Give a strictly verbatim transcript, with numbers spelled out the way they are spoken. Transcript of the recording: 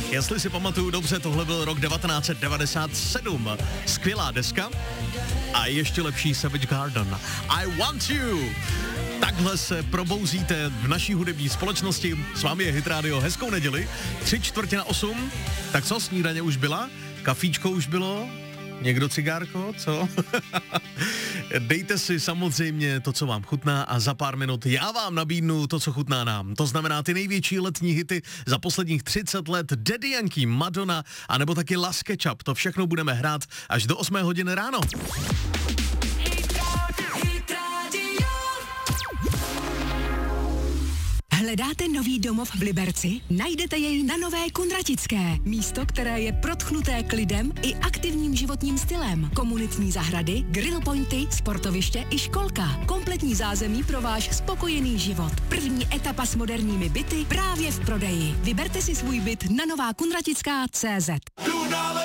Jestli si pamatuju dobře, tohle byl rok devatenáct set devadesát sedm. Skvělá deska a ještě lepší Savage Garden. I Want You. Takhle se probouzíte v naší hudební společnosti. S vámi je Hit Radio. Hezkou neděli. Tři čtvrtě na osm. Tak co, snídaně už byla? Kafíčko už bylo? Někdo cigárko? Co? Dejte si samozřejmě to, co vám chutná a za pár minut já vám nabídnu to, co chutná nám. To znamená ty největší letní hity za posledních třicet let, Daddy Yankee, Madonna a nebo taky Las Ketchup. To všechno budeme hrát až do osmé hodiny ráno. Hledáte nový domov v Liberci? Najdete jej na Nové Kunratické. Místo, které je protchnuté klidem i aktivním životním stylem. Komunitní zahrady, grill pointy, sportoviště i školka. Kompletní zázemí pro váš spokojený život. První etapa s moderními byty právě v prodeji. Vyberte si svůj byt na nová kunratická tečka cé zet.